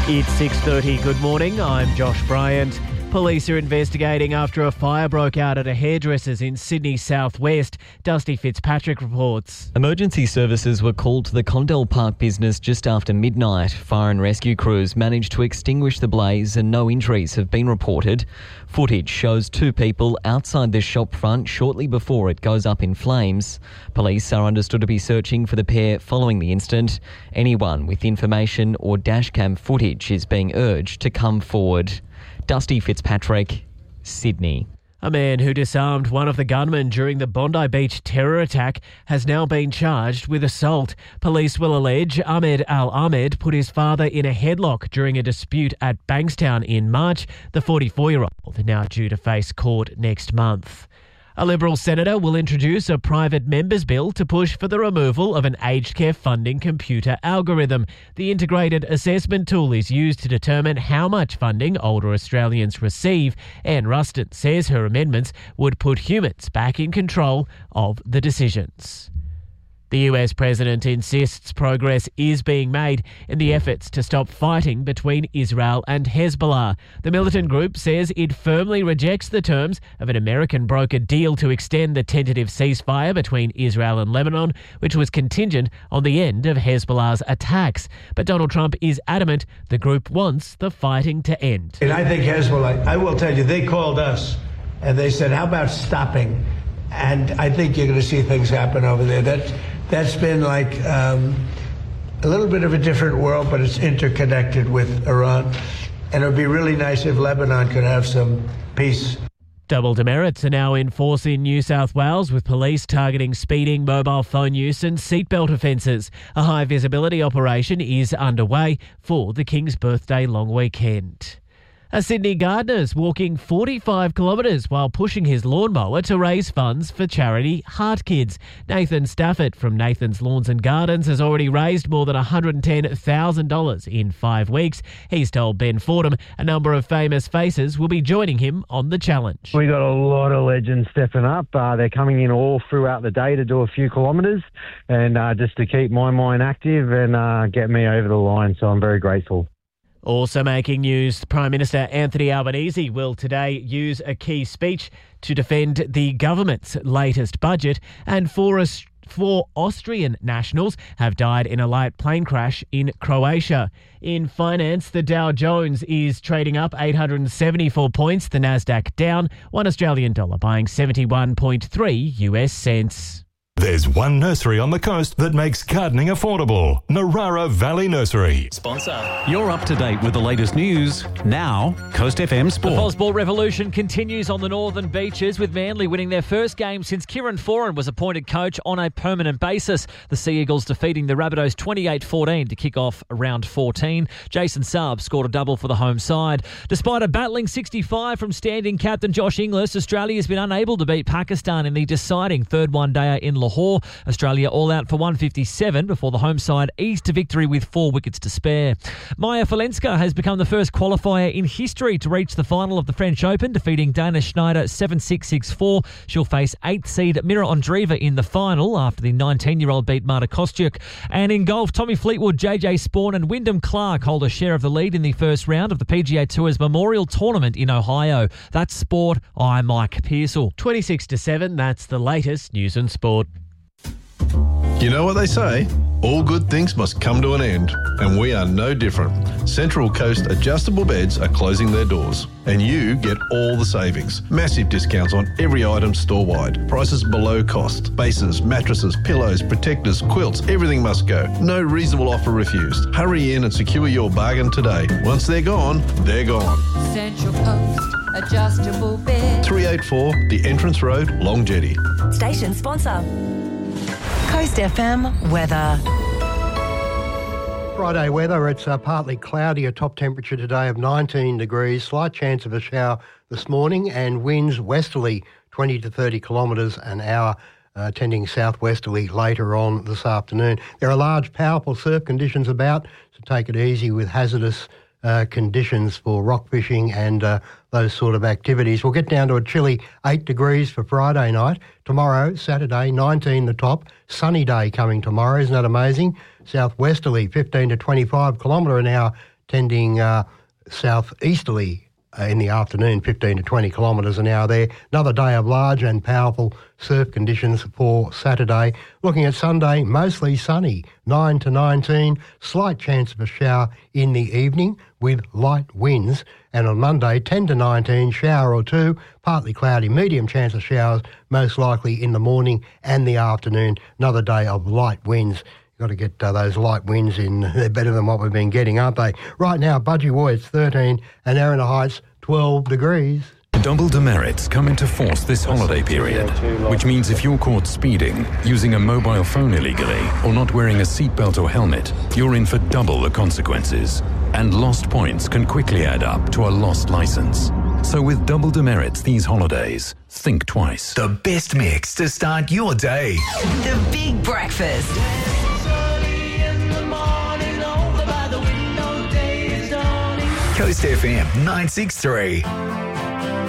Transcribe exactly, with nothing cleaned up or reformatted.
It's six thirty. Good morning. I'm Josh Bryant. Police are investigating after a fire broke out at a hairdresser's in Sydney southwest. Dusty Fitzpatrick reports. Emergency services were called to the Condell Park business just after midnight. Fire and rescue crews managed to extinguish the blaze and no injuries have been reported. Footage shows two people outside the shop front shortly before it goes up in flames. Police are understood to be searching for the pair following the incident. Anyone with information or dashcam footage is being urged to come forward. Dusty Fitzpatrick, Sydney. A man who disarmed one of the gunmen during the Bondi Beach terror attack has now been charged with assault. Police will allege Ahmed Al-Ahmed put his father in a headlock during a dispute at Bankstown in March. The forty-four-year-old now due to face court next month. A Liberal senator will introduce a private members bill to push for the removal of an aged care funding computer algorithm. The integrated assessment tool is used to determine how much funding older Australians receive. Anne Ruston says her amendments would put humans back in control of the decisions. The U S president insists progress is being made in the efforts to stop fighting between Israel and Hezbollah. The militant group says it firmly rejects the terms of an American brokered deal to extend the tentative ceasefire between Israel and Lebanon, which was contingent on the end of Hezbollah's attacks. But Donald Trump is adamant the group wants the fighting to end. And I think Hezbollah, I will tell you, they called us and they said, how about stopping? And I think you're going to see things happen over there. That, that's been like um, a little bit of a different world, but it's interconnected with Iran. And it would be really nice if Lebanon could have some peace. Double demerits are now in force in New South Wales, with police targeting speeding, mobile phone use and seatbelt offences. A high visibility operation is underway for the King's Birthday long weekend. A Sydney gardener is walking forty-five kilometres while pushing his lawnmower to raise funds for charity Heart Kids. Nathan Stafford from Nathan's Lawns and Gardens has already raised more than one hundred ten thousand dollars in five weeks. He's told Ben Fordham a number of famous faces will be joining him on the challenge. We got a lot of legends stepping up. Uh, they're coming in all throughout the day to do a few kilometres and uh, just to keep my mind active and uh, get me over the line. So I'm very grateful. Also making news, Prime Minister Anthony Albanese will today use a key speech to defend the government's latest budget, and four, four Austrian nationals have died in a light plane crash in Croatia. In finance, the Dow Jones is trading up eight hundred seventy-four points, the Nasdaq down, one Australian dollar buying seventy-one point three U S cents. There's one nursery on the coast that makes gardening affordable. Narara Valley Nursery. Sponsor. You're up to date with the latest news. Now, Coast F M Sport. The Fosball revolution continues on the northern beaches, with Manly winning their first game since Kieran Foran was appointed coach on a permanent basis. The Sea Eagles defeating the Rabbitohs twenty-eight fourteen to kick off round fourteen. Jason Saab scored a double for the home side. Despite a battling sixty-five from standing captain Josh Inglis, Australia has been unable to beat Pakistan in the deciding third one-dayer in Lahore. Australia all out for one fifty-seven before the home side eased to victory with four wickets to spare. Maya Falenska has become the first qualifier in history to reach the final of the French Open, defeating Dana Schneider seven six, six four. She'll face eighth seed Mira Andreeva in the final after the nineteen-year-old beat Marta Kostyuk. And in golf, Tommy Fleetwood, J J Spawn and Wyndham Clark hold a share of the lead in the first round of the P G A Tour's Memorial Tournament in Ohio. That's sport. I'm Mike Pearsall. twenty-six to seven, that's the latest news and sport. You know what they say? All good things must come to an end, and we are no different. Central Coast Adjustable Beds are closing their doors, and you get all the savings. Massive discounts on every item store-wide. Prices below cost. Bases, mattresses, pillows, protectors, quilts, everything must go. No reasonable offer refused. Hurry in and secure your bargain today. Once they're gone, they're gone. Central Coast Adjustable Beds. three eighty-four The Entrance Road, Long Jetty. Station sponsor. Coast F M weather. Friday weather, it's uh, partly cloudy, a top temperature today of nineteen degrees, slight chance of a shower this morning, and winds westerly twenty to thirty kilometres an hour, uh, tending southwesterly later on this afternoon. There are large, powerful surf conditions about, so take it easy with hazardous uh, conditions for rock fishing and uh, those sort of activities. We'll get down to a chilly eight degrees for Friday night. Tomorrow, Saturday, nineteen the top. Sunny day coming tomorrow. Isn't that amazing? Southwesterly, fifteen to twenty-five kilometre an hour tending uh, southeasterly uh, in the afternoon, fifteen to twenty kilometres an hour there. Another day of large and powerful surf conditions for Saturday. Looking at Sunday, mostly sunny, nine to nineteen, slight chance of a shower in the evening with light winds. And on Monday, ten to nineteen, shower or two, partly cloudy, medium chance of showers, most likely in the morning and the afternoon. Another day of light winds. You've got to get uh, those light winds in. They're better than what we've been getting, aren't they? Right now, Budgie it's thirteen and Arana Heights, twelve degrees. Double demerits come into force this holiday period, which means if you're caught speeding, using a mobile phone illegally, or not wearing a seatbelt or helmet, you're in for double the consequences. And lost points can quickly add up to a lost license. So with double demerits these holidays, think twice. The best mix to start your day. The Big Breakfast. Coast F M nine six three.